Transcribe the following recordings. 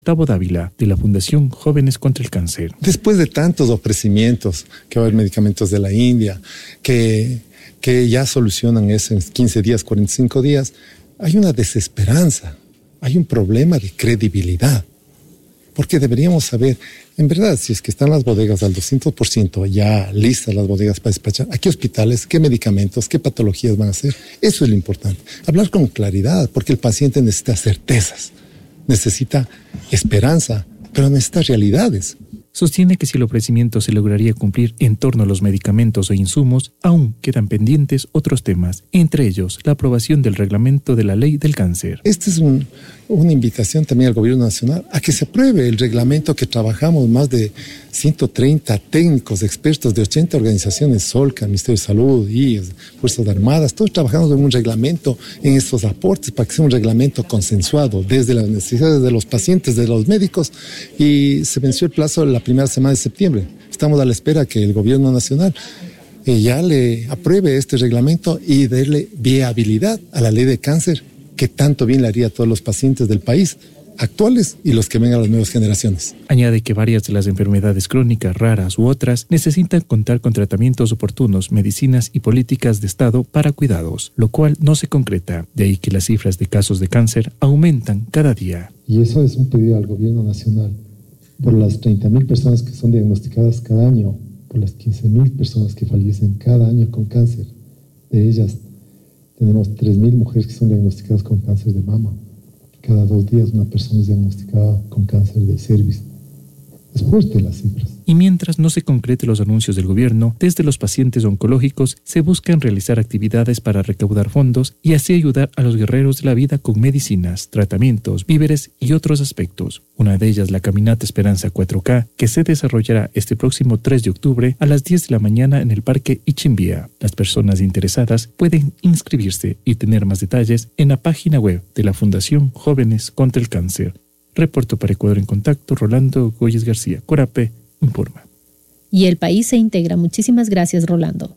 Tavo Dávila, de la Fundación Jóvenes contra el Cáncer. Después de tantos ofrecimientos, que va a haber medicamentos de la India, que ya solucionan eso en 15 días, 45 días, hay una desesperanza, hay un problema de credibilidad. Porque deberíamos saber, en verdad, si es que están las bodegas al 200% ya listas las bodegas para despachar, ¿a qué hospitales, qué medicamentos, qué patologías van a hacer? Eso es lo importante. Hablar con claridad, porque el paciente necesita certezas, necesita esperanza, pero necesita realidades. Sostiene que si el ofrecimiento se lograría cumplir en torno a los medicamentos e insumos, aún quedan pendientes otros temas, entre ellos la aprobación del reglamento de la ley del cáncer. Esta es una invitación también al Gobierno Nacional a que se apruebe el reglamento que trabajamos más de 130 técnicos, expertos de 80 organizaciones, Solca, Ministerio de Salud, IES, Fuerzas Armadas, todos trabajamos en un reglamento en estos aportes para que sea un reglamento consensuado desde las necesidades de los pacientes, de los médicos, y se venció el plazo la primera semana de septiembre. Estamos a la espera que el Gobierno Nacional ya le apruebe este reglamento y darle viabilidad a la ley de cáncer que tanto bien le haría a todos los pacientes del país, actuales y los que vengan a las nuevas generaciones. Añade que varias de las enfermedades crónicas, raras u otras, necesitan contar con tratamientos oportunos, medicinas y políticas de Estado para cuidados, lo cual no se concreta. De ahí que las cifras de casos de cáncer aumentan cada día. Y eso es un pedido al Gobierno Nacional. Por las 30,000 personas que son diagnosticadas cada año, por las 15,000 personas que fallecen cada año con cáncer, de ellas tenemos 3,000 mujeres que son diagnosticadas con cáncer de mama. Cada 2 días una persona es diagnosticada con cáncer de cervix. Es fuerte las cifras. Y mientras no se concreten los anuncios del gobierno, desde los pacientes oncológicos se buscan realizar actividades para recaudar fondos y así ayudar a los guerreros de la vida con medicinas, tratamientos, víveres y otros aspectos. Una de ellas, la Caminata Esperanza 4K, que se desarrollará este próximo 3 de octubre a las 10 de la mañana en el Parque Ichimbía. Las personas interesadas pueden inscribirse y tener más detalles en la página web de la Fundación Jóvenes contra el Cáncer. Reporto para Ecuador en Contacto, Rolando Goyes García. Corape informa. Y el país se integra. Muchísimas gracias, Rolando.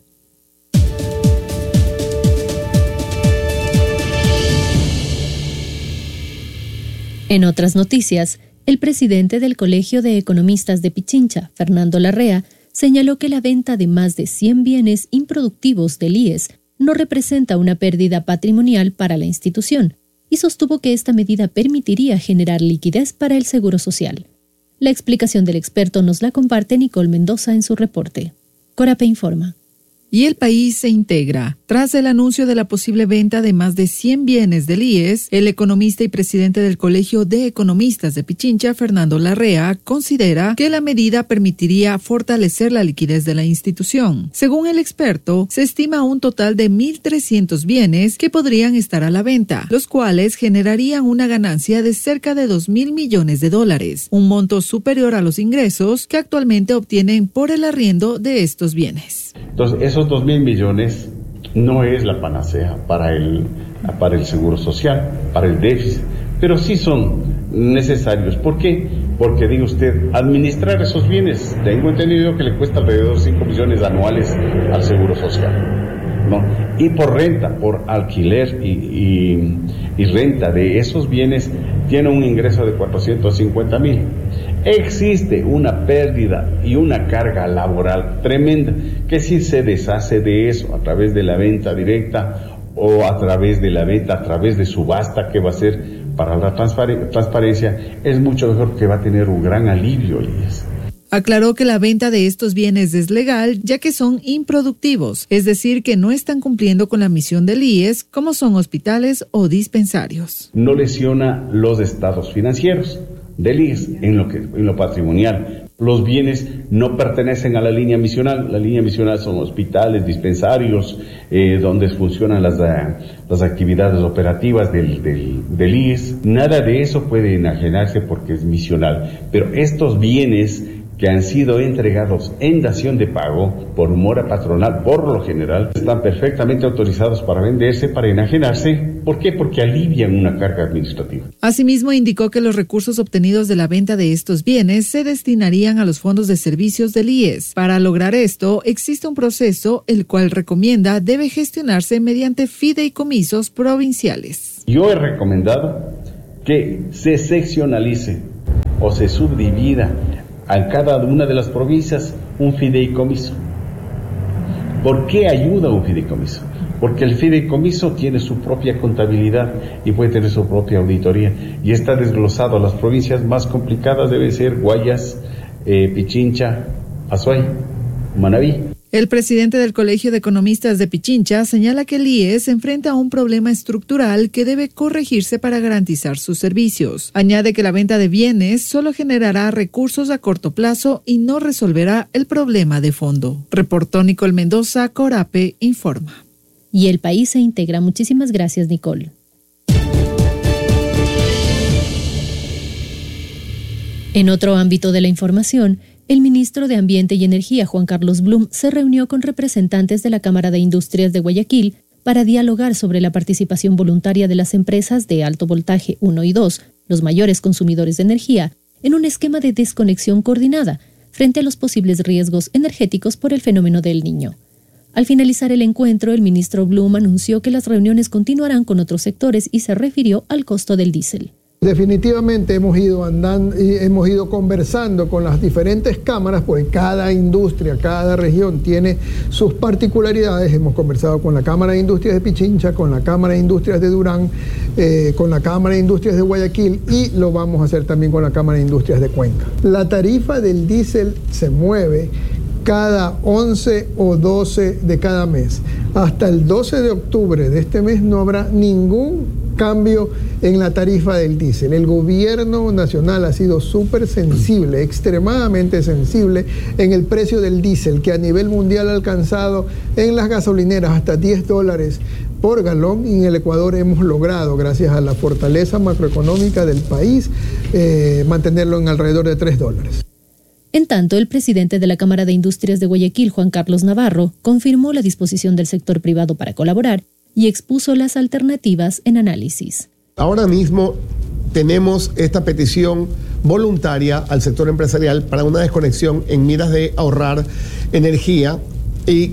En otras noticias, el presidente del Colegio de Economistas de Pichincha, Fernando Larrea, señaló que la venta de más de 100 bienes improductivos del IES no representa una pérdida patrimonial para la institución, y sostuvo que esta medida permitiría generar liquidez para el Seguro Social. La explicación del experto nos la comparte Nicole Mendoza en su reporte. Corape informa. Y el país se integra. Tras el anuncio de la posible venta de más de 100 bienes del IES, el economista y presidente del Colegio de Economistas de Pichincha, Fernando Larrea, considera que la medida permitiría fortalecer la liquidez de la institución. Según el experto, se estima un total de 1.300 bienes que podrían estar a la venta, los cuales generarían una ganancia de cerca de $2.000 millones, un monto superior a los ingresos que actualmente obtienen por el arriendo de estos bienes. Entonces, esos 2.000 millones no es la panacea para el Seguro Social, para el déficit, pero sí son necesarios. ¿Por qué? Porque, diga usted, administrar esos bienes, tengo entendido que le cuesta alrededor de 5 millones anuales al Seguro Social, ¿no? Y por renta, por alquiler y renta de esos bienes, tiene un ingreso de 450,000. Existe una pérdida y una carga laboral tremenda que si se deshace de eso a través de la venta directa o a través de la venta, a través de subasta, que va a ser para la transparencia, es mucho mejor, que va a tener un gran alivio, Elías. Aclaró que la venta de estos bienes es legal, ya que son improductivos, es decir, que no están cumpliendo con la misión del IES, como son hospitales o dispensarios. No lesiona los estados financieros del IES en lo patrimonial. Los bienes no pertenecen a la línea misional. La línea misional son hospitales, dispensarios, donde funcionan las actividades operativas del IES. Nada de eso puede enajenarse porque es misional. Pero estos bienes que han sido entregados en dación de pago por mora patronal, por lo general, están perfectamente autorizados para venderse, para enajenarse. ¿Por qué? Porque alivian una carga administrativa. Asimismo, indicó que los recursos obtenidos de la venta de estos bienes se destinarían a los fondos de servicios del IES. Para lograr esto, existe un proceso, el cual recomienda debe gestionarse mediante fideicomisos provinciales. Yo he recomendado que se seccionalice o se subdivida a cada una de las provincias un fideicomiso. ¿Por qué ayuda un fideicomiso? Porque el fideicomiso tiene su propia contabilidad y puede tener su propia auditoría, y está desglosado a las provincias más complicadas. Debe ser Guayas, Pichincha, Azuay, Manabí. El presidente del Colegio de Economistas de Pichincha señala que el IES enfrenta un problema estructural que debe corregirse para garantizar sus servicios. Añade que la venta de bienes solo generará recursos a corto plazo y no resolverá el problema de fondo. Reportó Nicole Mendoza, Corape informa. Y el país se integra. Muchísimas gracias, Nicole. En otro ámbito de la información, el ministro de Ambiente y Energía, Juan Carlos Blum, se reunió con representantes de la Cámara de Industrias de Guayaquil para dialogar sobre la participación voluntaria de las empresas de alto voltaje 1 y 2, los mayores consumidores de energía, en un esquema de desconexión coordinada frente a los posibles riesgos energéticos por el fenómeno del Niño. Al finalizar el encuentro, el ministro Blum anunció que las reuniones continuarán con otros sectores y se refirió al costo del diésel. Definitivamente hemos ido conversando con las diferentes cámaras, porque cada industria, cada región tiene sus particularidades. Hemos conversado con la Cámara de Industrias de Pichincha, con la Cámara de Industrias de Durán, con la Cámara de Industrias de Guayaquil, y lo vamos a hacer también con la Cámara de Industrias de Cuenca. La tarifa del diésel se mueve cada 11 o 12 de cada mes. Hasta el 12 de octubre de este mes no habrá ningún cambio en la tarifa del diésel. El gobierno nacional ha sido súper sensible, extremadamente sensible en el precio del diésel, que a nivel mundial ha alcanzado en las gasolineras hasta $10 por galón, y en el Ecuador hemos logrado, gracias a la fortaleza macroeconómica del país, mantenerlo en alrededor de $3. En tanto, el presidente de la Cámara de Industrias de Guayaquil, Juan Carlos Navarro, confirmó la disposición del sector privado para colaborar y expuso las alternativas en análisis. Ahora mismo tenemos esta petición voluntaria al sector empresarial para una desconexión en miras de ahorrar energía y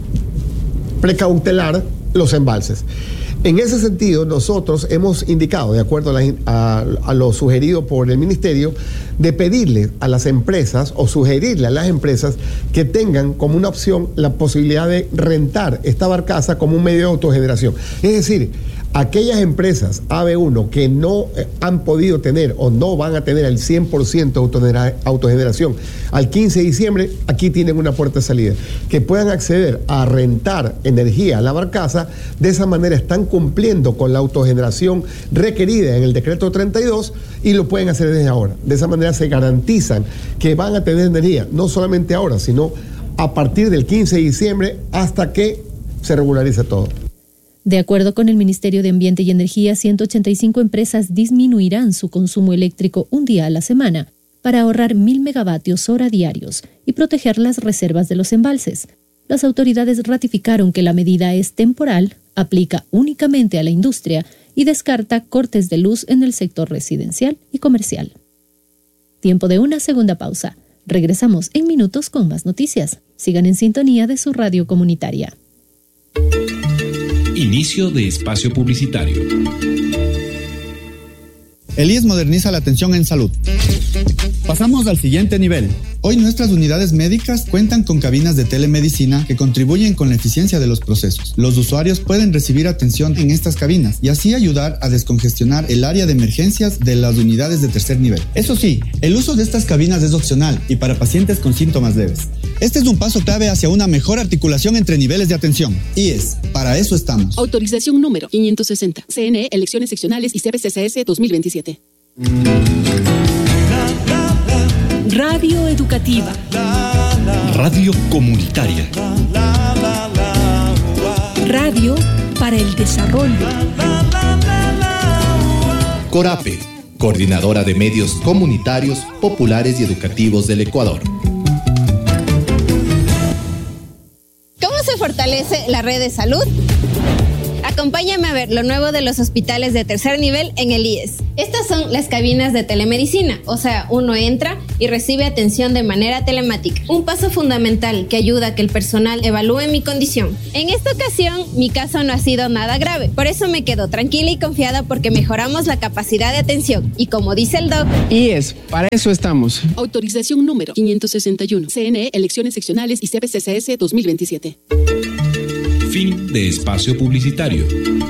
precautelar los embalses. En ese sentido, nosotros hemos indicado, de acuerdo a lo sugerido por el Ministerio, de pedirle a las empresas o sugerirle a las empresas que tengan como una opción la posibilidad de rentar esta barcaza como un medio de autogeneración. Es decir, aquellas empresas AB1 que no han podido tener o no van a tener el 100% autogeneración al 15 de diciembre, aquí tienen una puerta de salida. Que puedan acceder a rentar energía a la barcaza, de esa manera están cumpliendo con la autogeneración requerida en el decreto 32 y lo pueden hacer desde ahora. De esa manera se garantizan que van a tener energía, no solamente ahora, sino a partir del 15 de diciembre hasta que se regularice todo. De acuerdo con el Ministerio de Ambiente y Energía, 185 empresas disminuirán su consumo eléctrico un día a la semana para ahorrar 1.000 megavatios hora diarios y proteger las reservas de los embalses. Las autoridades ratificaron que la medida es temporal, aplica únicamente a la industria y descarta cortes de luz en el sector residencial y comercial. Tiempo de una segunda pausa. Regresamos en minutos con más noticias. Sigan en sintonía de su radio comunitaria. Inicio de espacio publicitario. El IES moderniza la atención en salud. Pasamos al siguiente nivel. Hoy nuestras unidades médicas cuentan con cabinas de telemedicina que contribuyen con la eficiencia de los procesos. Los usuarios pueden recibir atención en estas cabinas y así ayudar a descongestionar el área de emergencias de las unidades de tercer nivel. Eso sí, el uso de estas cabinas es opcional y para pacientes con síntomas leves. Este es un paso clave hacia una mejor articulación entre niveles de atención. IES, para eso estamos. Autorización número 560. CNE, elecciones seccionales y CPCCS 2027. Radio educativa. Radio comunitaria. Radio para el desarrollo. Corape, coordinadora de medios comunitarios, populares y educativos del Ecuador. ¿Cómo se fortalece la red de salud? Acompáñame a ver lo nuevo de los hospitales de tercer nivel en el IES. Estas son las cabinas de telemedicina, o sea, uno entra y recibe atención de manera telemática. Un paso fundamental que ayuda a que el personal evalúe mi condición. En esta ocasión, mi caso no ha sido nada grave, por eso me quedo tranquila y confiada porque mejoramos la capacidad de atención. Y como dice el doc, IES, para eso estamos. Autorización número 561. CNE, elecciones seccionales y CPCCS 2027. Fin de espacio publicitario.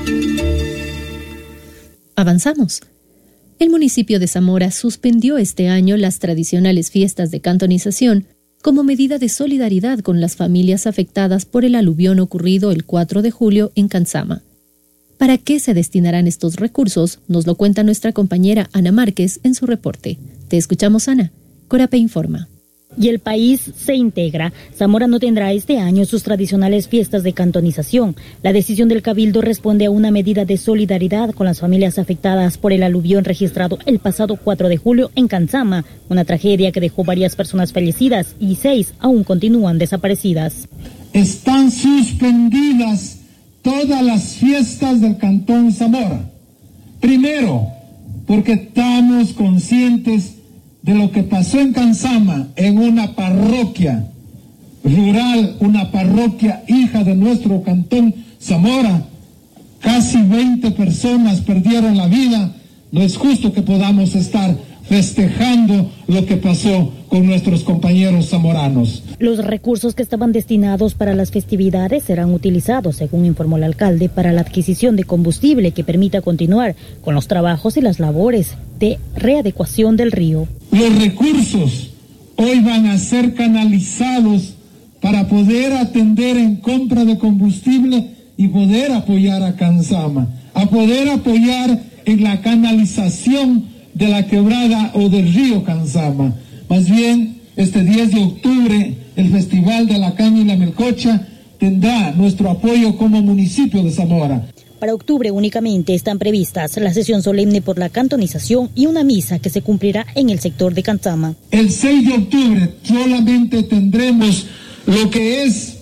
Avanzamos. El municipio de Zamora suspendió este año las tradicionales fiestas de cantonización como medida de solidaridad con las familias afectadas por el aluvión ocurrido el 4 de julio en Canzama. ¿Para qué se destinarán estos recursos? Nos lo cuenta nuestra compañera Ana Márquez en su reporte. Te escuchamos, Ana. Corape informa. Y el país se integra. Zamora no tendrá este año sus tradicionales fiestas de cantonización. La decisión del Cabildo responde a una medida de solidaridad con las familias afectadas por el aluvión registrado el pasado 4 de julio en Canzama, una tragedia que dejó varias personas fallecidas y 6 aún continúan desaparecidas. Están suspendidas todas las fiestas del Cantón Zamora. Primero, porque estamos conscientes de lo que pasó en Canzama, en una parroquia rural, una parroquia hija de nuestro Cantón Zamora. Casi 20 personas perdieron la vida. No es justo que podamos estar festejando lo que pasó con nuestros compañeros zamoranos. Los recursos que estaban destinados para las festividades serán utilizados, según informó el alcalde, para la adquisición de combustible que permita continuar con los trabajos y las labores de readecuación del río. Los recursos hoy van a ser canalizados para poder atender en compra de combustible y poder apoyar a Canzama, a poder apoyar en la canalización de la quebrada o del río Canzama. Más bien, este 10 de octubre, el Festival de la Caña y la Melcocha tendrá nuestro apoyo como municipio de Zamora. Para octubre únicamente están previstas la sesión solemne por la cantonización y una misa que se cumplirá en el sector de Canzama. El 6 de octubre solamente tendremos lo que es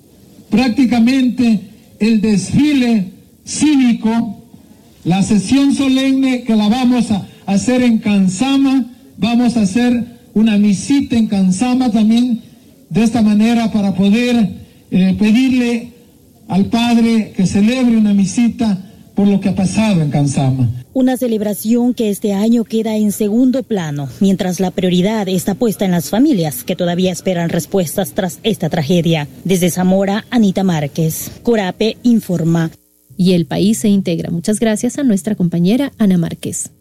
prácticamente el desfile cívico, la sesión solemne que la vamos a hacer en Canzama. Vamos a hacer una misita en Canzama también, de esta manera para poder pedirle al Padre que celebre una misita por lo que ha pasado en Canzama. Una celebración que este año queda en segundo plano, mientras la prioridad está puesta en las familias que todavía esperan respuestas tras esta tragedia. Desde Zamora, Anita Márquez. Corape informa. Y el país se integra. Muchas gracias a nuestra compañera Ana Márquez.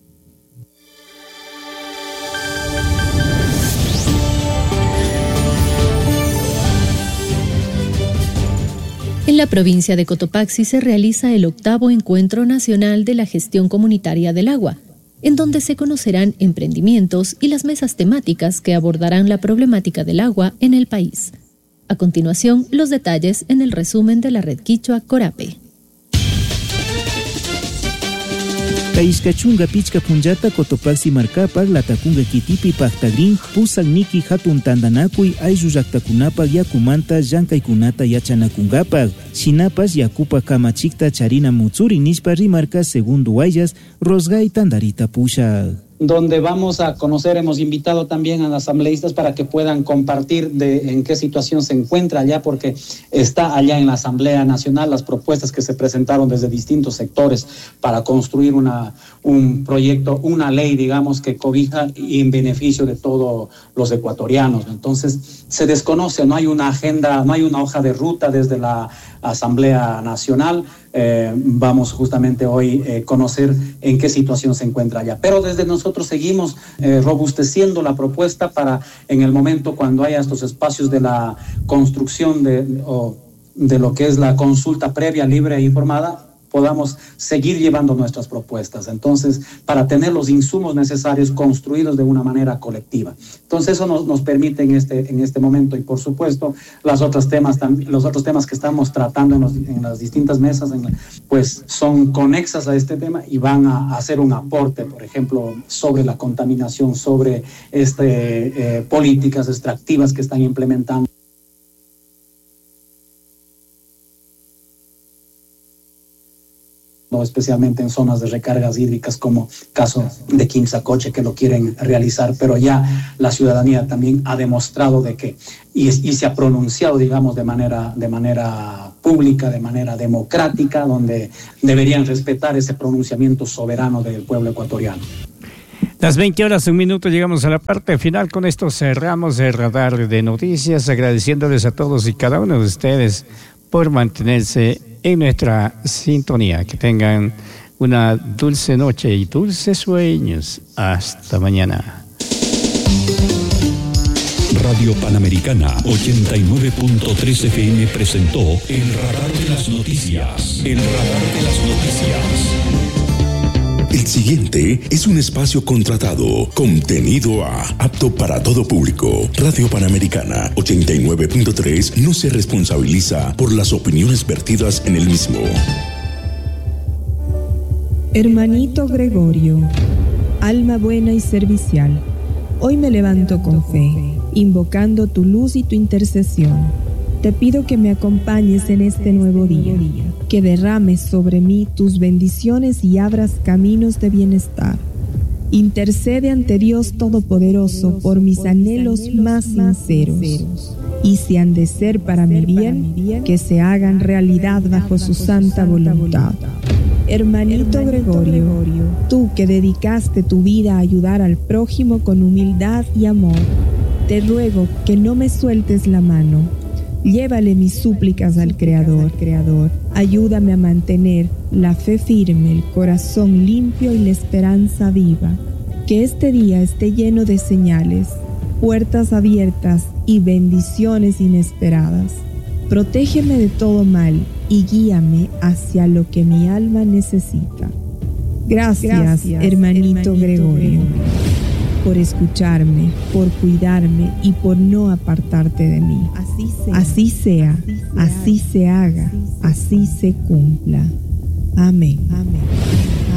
En la provincia de Cotopaxi se realiza el 8º Encuentro Nacional de la Gestión Comunitaria del Agua, en donde se conocerán emprendimientos y las mesas temáticas que abordarán la problemática del agua en el país. A continuación, los detalles en el resumen de la red quichua Corape. Kaishkachunga pichka punjata Cotopaxi markapak latakunga kitipi paktagrin pusak niki hatun tandanakuy ayllu llaqtakunapak yakumanta llankaykunata yachanakungapak shinapas yakupa kamachikta charina mutsuri nishpa rimarka segundo wayas rosgay tandarita pushak. Donde vamos a conocer, hemos invitado también a los asambleístas para que puedan compartir en qué situación se encuentra allá, porque está allá en la Asamblea Nacional las propuestas que se presentaron desde distintos sectores para construir un proyecto, una ley, digamos, que cobija y en beneficio de todos los ecuatorianos. Entonces, se desconoce, no hay una agenda, no hay una hoja de ruta desde la Asamblea Nacional. Vamos justamente hoy a conocer en qué situación se encuentra allá. Pero desde nosotros seguimos robusteciendo la propuesta para en el momento cuando haya estos espacios de la construcción de lo que es la consulta previa, libre e informada, podamos seguir llevando nuestras propuestas. Entonces, para tener los insumos necesarios construidos de una manera colectiva. Entonces, eso nos permite en este momento, y por supuesto, los otros temas que estamos tratando en las distintas mesas, pues son conexas a este tema y van a hacer un aporte, por ejemplo, sobre la contaminación, sobre políticas extractivas que están implementando. especialmente en zonas de recargas hídricas como caso de Quimsacoche, que lo quieren realizar, pero ya la ciudadanía también ha demostrado de que y se ha pronunciado, digamos, de manera pública, de manera democrática, donde deberían respetar ese pronunciamiento soberano del pueblo ecuatoriano. Las 20 horas, 1 minuto, llegamos a la parte final. Con esto cerramos el radar de noticias, agradeciéndoles a todos y cada uno de ustedes por mantenerse en nuestra sintonía. Que tengan una dulce noche y dulces sueños. Hasta mañana. Radio Panamericana 89.3 FM presentó El Radar de las Noticias. El Radar de las Noticias. El siguiente es un espacio contratado, contenido apto para todo público. Radio Panamericana 89.3 no se responsabiliza por las opiniones vertidas en el mismo. Hermanito Gregorio, alma buena y servicial, hoy me levanto con fe, invocando tu luz y tu intercesión. Te pido que me acompañes en este nuevo día, que derrames sobre mí tus bendiciones y abras caminos de bienestar. Intercede ante Dios Todopoderoso por mis anhelos más sinceros, y si han de ser para mi bien, que se hagan realidad bajo su santa voluntad. Hermanito Gregorio, tú que dedicaste tu vida a ayudar al prójimo con humildad y amor, te ruego que no me sueltes la mano. Llévale mis súplicas al Creador. Ayúdame a mantener la fe firme, el corazón limpio y la esperanza viva. Que este día esté lleno de señales, puertas abiertas y bendiciones inesperadas. Protégeme de todo mal y guíame hacia lo que mi alma necesita. Gracias, hermanito Gregorio, por escucharme, por cuidarme y por no apartarte de mí. Así sea, así se haga, así se cumpla. Amén.